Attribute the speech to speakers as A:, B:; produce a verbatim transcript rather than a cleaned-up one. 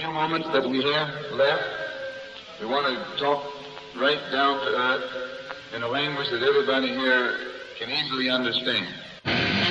A: few moments that we have left, we want to talk right down to earth in a language that everybody here can easily understand.